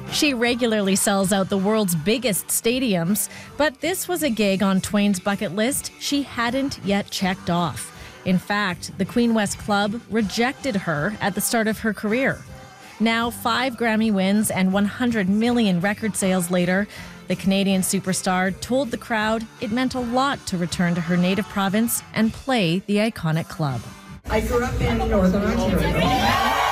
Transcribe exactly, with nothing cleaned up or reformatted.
She regularly sells out the world's biggest stadiums, but this was a gig on Twain's bucket list she hadn't yet checked off. In fact, the Queen West Club rejected her at the start of her career. Now, five Grammy wins and one hundred million record sales later, the Canadian superstar told the crowd it meant a lot to return to her native province and play the iconic club. I grew up in Northern Ontario.